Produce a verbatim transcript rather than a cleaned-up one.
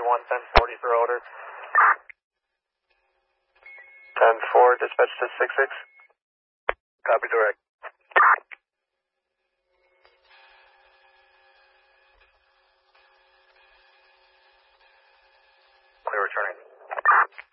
one, ten forty for order. ten four, dispatch to six six. Copy direct. Clear returning.